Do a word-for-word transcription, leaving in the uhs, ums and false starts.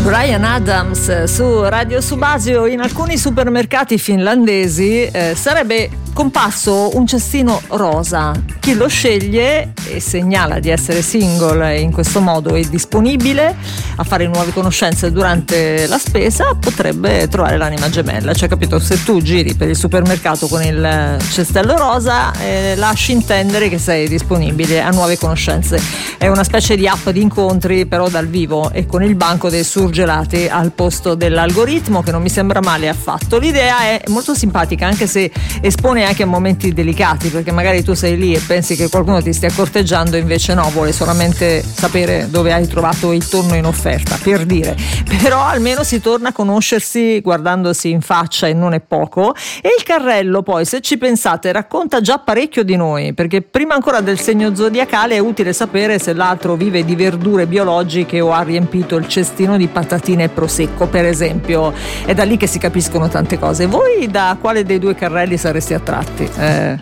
Bryan Adams su Radio Subasio. In alcuni supermercati finlandesi eh, sarebbe comparso un cestino rosa. Chi lo sceglie e segnala di essere single e in questo modo è disponibile a fare nuove conoscenze durante la spesa potrebbe trovare l'anima gemella. Cioè, capito, se tu giri per il supermercato con il cestello rosa eh, lasci intendere che sei disponibile a nuove conoscenze. È una specie di app di incontri però dal vivo e con il banco dei surgelati al posto dell'algoritmo, che non mi sembra male affatto. L'idea è molto simpatica, anche se espone anche a momenti delicati, perché magari tu sei lì e pensi che qualcuno ti stia corteggiando, invece no, vuole solamente sapere dove hai trovato il tonno in offerta, per dire. Però almeno si torna a conoscersi guardandosi in faccia e non è poco. E il carrello poi, se ci pensate, racconta già parecchio di noi, perché prima ancora del segno zodiacale è utile sapere se l'altro vive di verdure biologiche o ha riempito il cestino di patatine e prosecco, per esempio. È da lì che si capiscono tante cose. Voi da quale dei due carrelli sareste attratti? Eh,